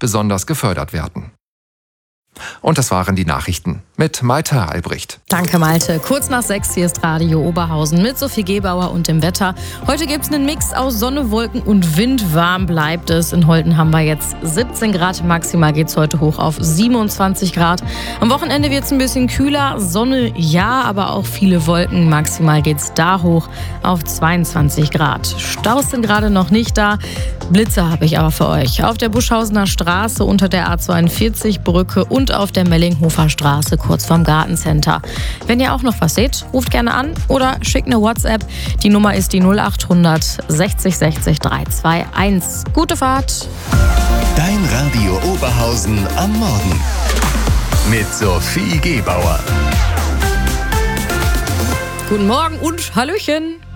besonders gefördert werden. Und das waren die Nachrichten mit Malte Albrecht. Danke, Malte. Kurz nach 6 hier ist Radio Oberhausen mit Sophie Gebauer und dem Wetter. Heute gibt es einen Mix aus Sonne, Wolken und Wind. Warm bleibt es. In Holten haben wir jetzt 17 Grad. Maximal geht es heute hoch auf 27 Grad. Am Wochenende wird es ein bisschen kühler. Sonne ja, aber auch viele Wolken. Maximal geht es da hoch auf 22 Grad. Staus sind gerade noch nicht da. Blitze habe ich aber für euch. Auf der Buschhausener Straße unter der A42-Brücke und auf der Mellinghofer Straße kurz vorm Gartencenter. Wenn ihr auch noch was seht, ruft gerne an oder schickt eine WhatsApp. Die Nummer ist die 0800 60 60 321. Gute Fahrt! Dein Radio Oberhausen am Morgen mit Sophie Gebauer. Guten Morgen und Hallöchen!